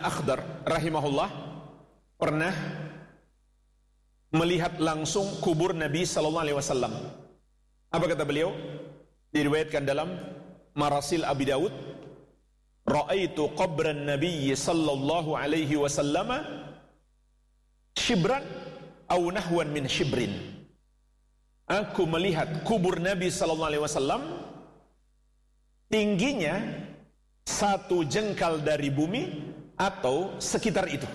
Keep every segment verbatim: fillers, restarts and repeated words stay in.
Al-Akhdar rahimahullah pernah melihat langsung kubur Nabi sallallahu alaihi wasallam. Apa kata beliau? Diriwayatkan dalam Marasil Abi Dawud, ra'aitu qabran Nabi sallallahu alaihi wasallam shibran aw nahwan min shibrin. Aku melihat kubur Nabi sallallahu alaihi wasallam tingginya satu jengkal dari bumi atau sekitar itu.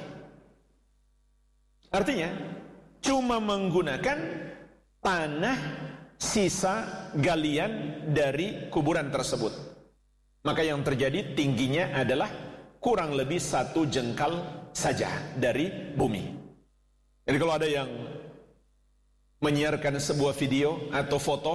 Artinya cuma menggunakan tanah sisa galian dari kuburan tersebut. Maka yang terjadi tingginya adalah kurang lebih satu jengkal saja dari bumi. Jadi kalau ada yang menyiarkan sebuah video atau foto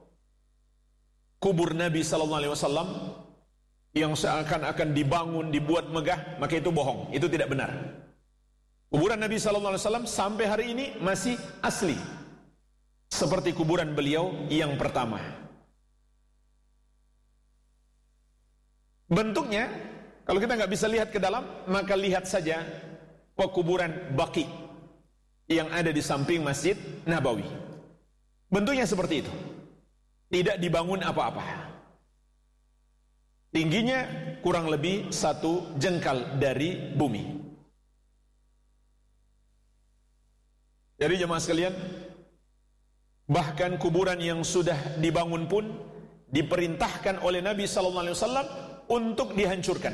kubur Nabi sallallahu alaihi wasallam yang seakan-akan dibangun, dibuat megah, maka itu bohong, itu tidak benar. Kuburan Nabi sallallahu alaihi wasallam sampai hari ini masih asli, seperti kuburan beliau yang pertama. Bentuknya, kalau kita nggak bisa lihat ke dalam, maka lihat saja pekuburan Baqi yang ada di samping Masjid Nabawi. Bentuknya seperti itu, tidak dibangun apa-apa. Tingginya kurang lebih satu jengkal dari bumi. Jadi jemaah sekalian, bahkan kuburan yang sudah dibangun pun diperintahkan oleh Nabi sallallahu alaihi wasallam untuk dihancurkan.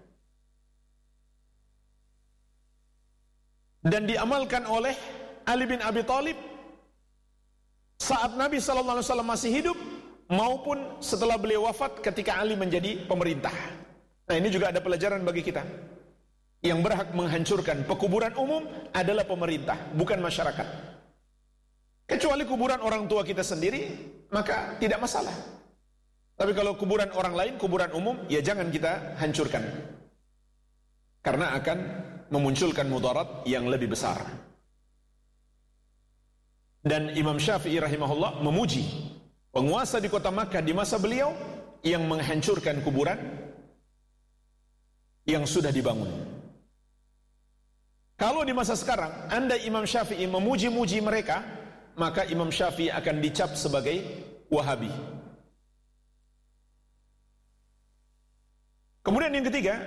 Dan diamalkan oleh Ali bin Abi Thalib saat Nabi sallallahu alaihi wasallam masih hidup maupun setelah beliau wafat ketika Ali menjadi pemerintah. Nah, ini juga ada pelajaran bagi kita. Yang berhak menghancurkan pekuburan umum adalah pemerintah, bukan masyarakat. Kecuali kuburan orang tua kita sendiri, maka tidak masalah. Tapi kalau kuburan orang lain, kuburan umum, ya jangan kita hancurkan, karena akan memunculkan mudarat yang lebih besar. Dan Imam Syafi'i rahimahullah memuji penguasa di kota Makkah di masa beliau yang menghancurkan kuburan yang sudah dibangun. Kalau di masa sekarang andai Imam Syafi'i memuji-muji mereka, maka Imam Syafi'i akan dicap sebagai Wahabi. Kemudian yang ketiga,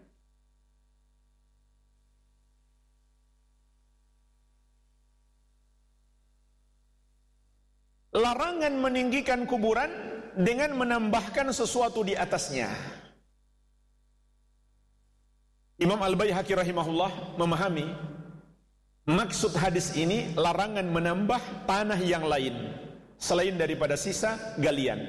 larangan meninggikan kuburan dengan menambahkan sesuatu di atasnya. Imam Al-Baihaqi rahimahullah memahami maksud hadis ini larangan menambah tanah yang lain selain daripada sisa galian.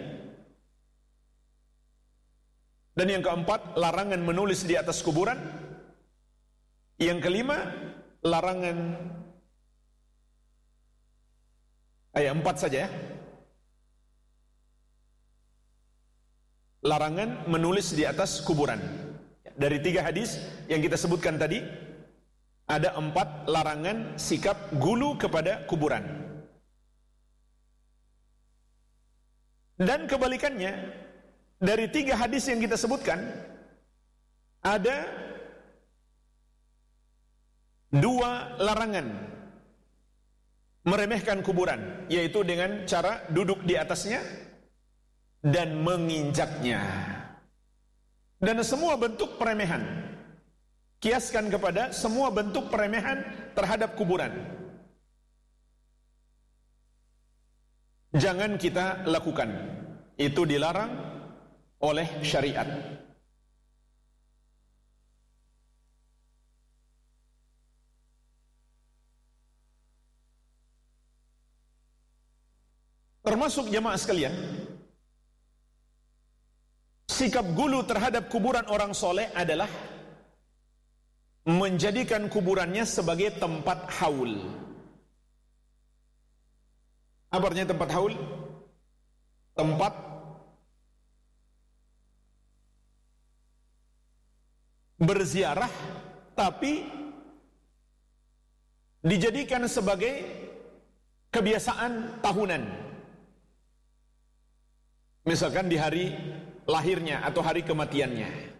Dan yang keempat, larangan menulis di atas kuburan. Yang kelima, larangan ayat empat saja ya. Larangan menulis di atas kuburan. Dari tiga hadis yang kita sebutkan tadi, ada empat larangan sikap gulu kepada kuburan. Dan kebalikannya, dari tiga hadis yang kita sebutkan, ada dua larangan meremehkan kuburan, yaitu dengan cara duduk di atasnya dan menginjaknya. Dan semua bentuk peremehan, kiaskan kepada semua bentuk peremehan terhadap kuburan, jangan kita lakukan. Itu dilarang oleh syariat. Termasuk jemaah sekalian, sikap gulu terhadap kuburan orang soleh adalah menjadikan kuburannya sebagai tempat haul. Apa artinya tempat haul? Tempat berziarah, tapi dijadikan sebagai kebiasaan tahunan. Misalkan di hari lahirnya atau hari kematiannya.